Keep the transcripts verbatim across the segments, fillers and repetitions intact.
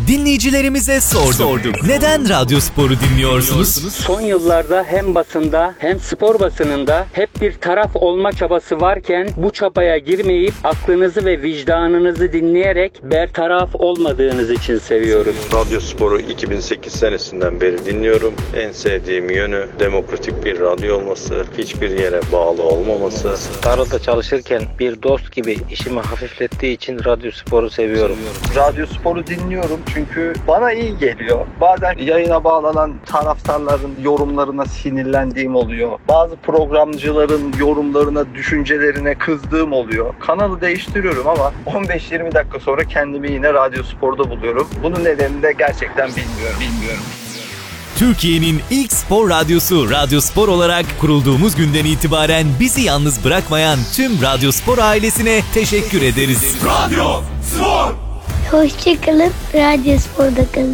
Dinleyicilerimize sorduk. sorduk. Neden Radyo Spor'u dinliyorsunuz? Son yıllarda hem basında hem spor basınında hep bir taraf olma çabası varken bu çabaya girmeyip aklınızı ve vicdanınızı dinleyerek bertaraf olmadığınız için seviyoruz. Radyo Spor'u iki bin sekiz senesinden beri dinliyorum. En sevdiğim yönü demokratik bir radyo olması, hiçbir yere bağlı olmaması. Tarlada çalışırken bir dost gibi işimi hafiflettiği için Radyo Spor'u seviyorum. Radyo Spor'u dinliyorum çünkü bana iyi geliyor. Bazen yayına bağlanan taraftarların yorumlarına sinirlendiğim oluyor. Bazı programcıların yorumlarına, düşüncelerine kızdığım oluyor. Kanalı değiştiriyorum ama on beş yirmi dakika sonra kendimi yine Radyo Spor'da buluyorum. Bunun nedenini de gerçekten bilmiyorum. Bilmiyorum. Türkiye'nin ilk spor radyosu Radyo Spor olarak kurulduğumuz günden itibaren bizi yalnız bırakmayan tüm Radyo Spor ailesine teşekkür ederiz. Radyo Spor! Hoşçakalın, Radyo Spor'da kalın.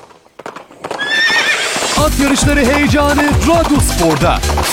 At yarışları heyecanı Radyo Spor'da.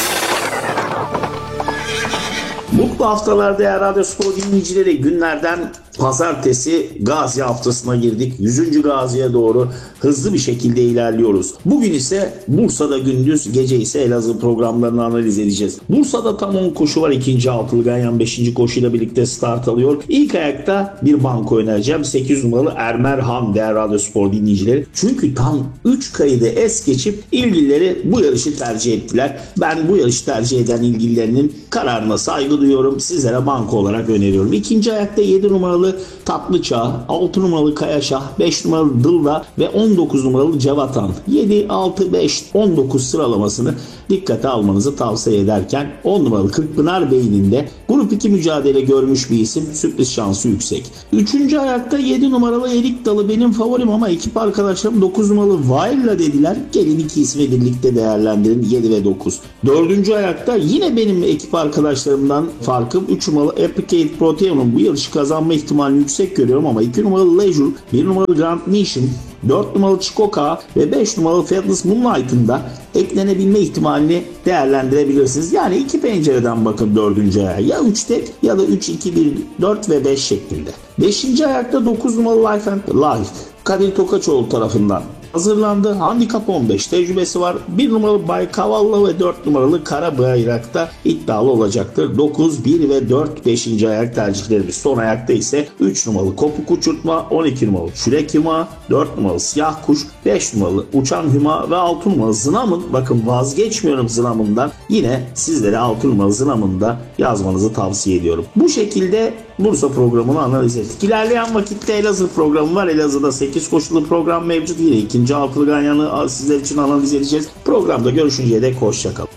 Mutlu haftalar değerli Radyo Spor dinleyicileri. Günlerden pazartesi Gazi haftasına girdik. yüzüncü Gazi'ye doğru hızlı bir şekilde ilerliyoruz. Bugün ise Bursa'da gündüz, gece ise Elazığ programlarını analiz edeceğiz. Bursa'da tam on koşu var. İkinci altılı ganyan beşinci koşuyla birlikte start alıyor. İlk ayakta bir banko önereceğim. sekiz numaralı Ermer Han değerli Radyo Spor dinleyicileri. Çünkü tam üç kaydı es geçip ilgilileri bu yarışı tercih ettiler. Ben bu yarışı tercih eden ilgililerinin kararına saygı duyuyorum. Sizlere banko olarak öneriyorum. İkinci ayakta yedi numaralı Tatlıçağ, altı numaralı Kayaşah, beş numaralı Dılda ve on dokuz numaralı Cevatan. yedi, altı, beş, on dokuz sıralamasını dikkate almanızı tavsiye ederken on numaralı Kırkpınar Bey'inde grup iki mücadele görmüş bir isim, sürpriz şansı yüksek. üçüncü ayakta yedi numaralı Erik Dalı benim favorim ama ekip arkadaşlarım dokuz numaralı Vailla dediler. Gelin iki ismi birlikte değerlendirin, yedi ve dokuz. dördüncü ayakta yine benim ekip arkadaşlarımdan farkım üç numaralı Epicate Proteon'un bu yarışı kazanma ihtimalini yüksek görüyorum ama iki numaralı Leisure, bir numaralı Grand Mission, dört numaralı Chikoka ve beş numaralı Fatness Moonlight'ın da eklenebilme ihtimalini değerlendirebilirsiniz. Yani iki pencereden bakın dördüncü ayağa. Ya üç tek ya da üç, iki, bir, dört ve beş şeklinde. beşinci ayakta dokuz numaralı Life and Life. Kadir Tokaçoğlu tarafından hazırlandı. Handikap on beş tecrübesi var. bir numaralı Bay Kavallo ve dört numaralı Kara Bayrak'ta iddialı olacaktır. dokuz, bir ve dört beşinci ayak tercihlerimiz. Son ayakta ise üç numaralı Kopuk Uçurtma, on iki numaralı Çürek Hüma, dört numaralı Siyah Kuş, beş numaralı Uçan Hüma ve altı numaralı Zınamın. Bakın vazgeçmiyorum Zınamın'dan. Yine sizlere altı numaralı Zınamın da yazmanızı tavsiye ediyorum. Bu şekilde Bursa programını analiz ettik. İlerleyen vakitte Elazığ programı var. Elazığ'da sekiz koşulu program mevcut. Yine ikinci altılı ganyanı sizler için analiz edeceğiz. Programda görüşünceye dek hoşçakalın.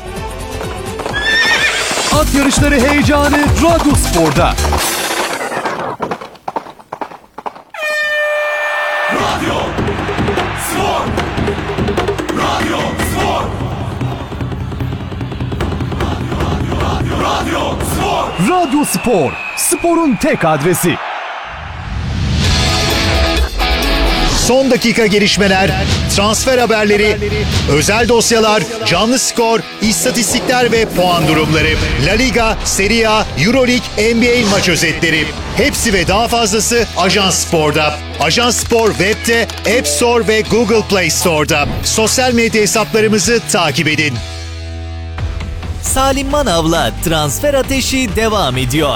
At yarışları heyecanı Radyo Spor'da. Radyo Spor. Radyo Spor. Radyo, radyo, radyo, radyo Spor. Radyo Spor. Sporun tek adresi. Son dakika gelişmeler, transfer haberleri, özel dosyalar, canlı skor, istatistikler ve puan durumları. La Liga, Serie A, Euroleague, N B A maç özetleri. Hepsi ve daha fazlası Ajans Spor'da. Ajans Spor Web'de, App Store ve Google Play Store'da. Sosyal medya hesaplarımızı takip edin. Salim Manav'la Transfer Ateşi devam ediyor.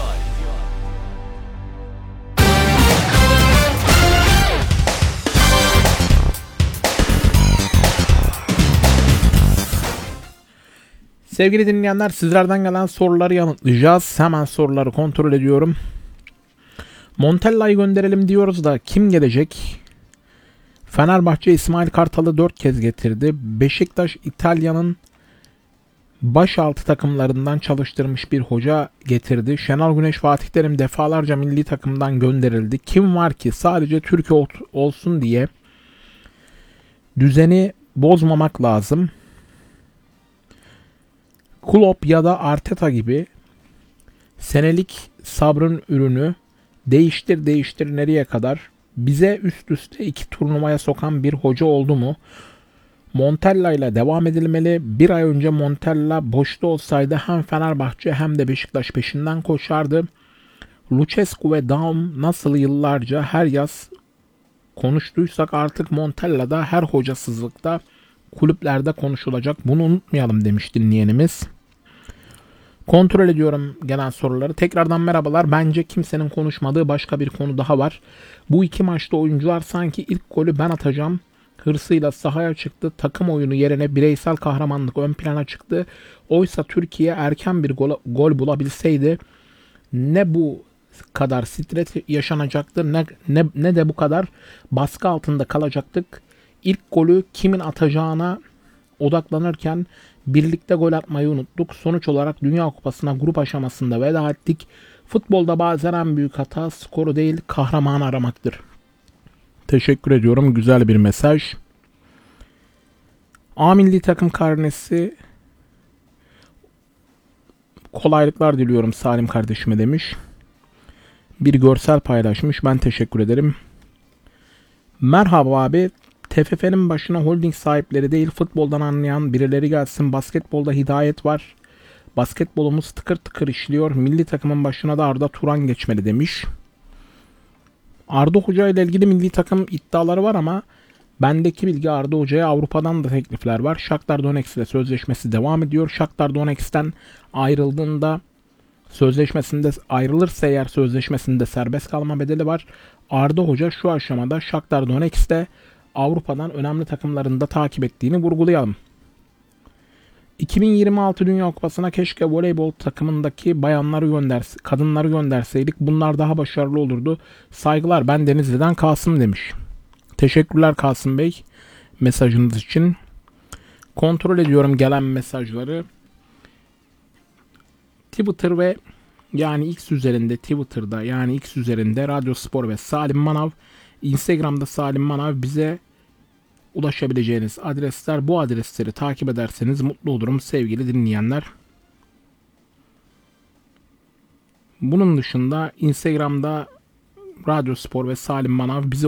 Sevgili dinleyenler, sizlerden gelen soruları yanıtlayacağız. Hemen soruları kontrol ediyorum. Montella'yı gönderelim diyoruz da kim gelecek? Fenerbahçe İsmail Kartal'ı dört kez getirdi. Beşiktaş İtalya'nın başaltı takımlarından çalıştırmış bir hoca getirdi. Şenol Güneş, Fatih Terim defalarca milli takımdan gönderildi. Kim var ki sadece Türk ol- olsun diye düzeni bozmamak lazım. Klopp ya da Arteta gibi senelik sabrın ürünü değiştir değiştir nereye kadar bize üst üste iki turnuvaya sokan bir hoca oldu mu? Montella ile devam edilmeli. Bir ay önce Montella boşta olsaydı hem Fenerbahçe hem de Beşiktaş peşinden koşardı. Lucescu ve Daum nasıl yıllarca her yaz konuştuysak artık Montella'da her hocasızlıkta kulüplerde konuşulacak. Bunu unutmayalım demiş dinleyenimiz. Kontrol ediyorum gelen soruları. Tekrardan merhabalar. Bence kimsenin konuşmadığı başka bir konu daha var. Bu iki maçta oyuncular sanki ilk golü ben atacağım hırsıyla sahaya çıktı. Takım oyunu yerine bireysel kahramanlık ön plana çıktı. Oysa Türkiye erken bir gol, gol bulabilseydi ne bu kadar stres yaşanacaktı ne, ne, ne de bu kadar baskı altında kalacaktık. İlk golü kimin atacağına odaklanırken birlikte gol atmayı unuttuk. Sonuç olarak Dünya Kupası'na grup aşamasında veda ettik. Futbolda bazen en büyük hata skoru değil kahramanı aramaktır. Teşekkür ediyorum. Güzel bir mesaj. A milli takım karnesi kolaylıklar diliyorum Salim kardeşime demiş. Bir görsel paylaşmış. Ben teşekkür ederim. Merhaba abi. T F F'nin başına holding sahipleri değil futboldan anlayan birileri gelsin. Basketbolda hidayet var. Basketbolumuz tıkır tıkır işliyor. Milli takımın başına da Arda Turan geçmeli demiş. Arda Hoca ile ilgili milli takım iddiaları var ama bendeki bilgi Arda Hoca'ya Avrupa'dan da teklifler var. Shakhtar Donetsk ile sözleşmesi devam ediyor. Shakhtar Donetsk'ten ayrıldığında sözleşmesinde ayrılırsa eğer sözleşmesinde serbest kalma bedeli var. Arda Hoca şu aşamada Shakhtar Donetsk'te Avrupa'dan önemli takımlarında takip ettiğini vurgulayalım. iki bin yirmi altı Dünya Kupası'na keşke voleybol takımındaki bayanları gönderse, kadınları gönderseydik. Bunlar daha başarılı olurdu. Saygılar, ben Denizli'den Kasım demiş. Teşekkürler Kasım Bey mesajınız için. Kontrol ediyorum gelen mesajları. Twitter ve yani X üzerinde Twitter'da yani X üzerinde Radyo Spor ve Salim Manav, Instagram'da Salim Manav bize ulaşabileceğiniz adresler. Bu adresleri takip ederseniz mutlu olurum sevgili dinleyenler. Bunun dışında Instagram'da Radyo Spor ve Salim Manav bize